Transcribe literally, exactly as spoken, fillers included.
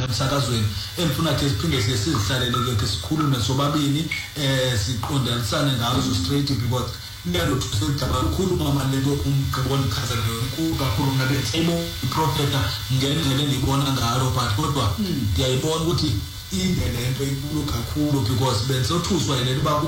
emsakazweni engifuna ke siphinde siye sizihlalele ke sikhulume sobabili eh siqondanisane ngazo straight because ngalo tusentaba ukukhuluma amaleko umqondo khazana yonkulu kakhulu ngabe ebo iprofeta ngendlela engibona ngalo but kodwa ngiyayibona ukuthi indlela into inkulu kakhulu because benzothuswa yena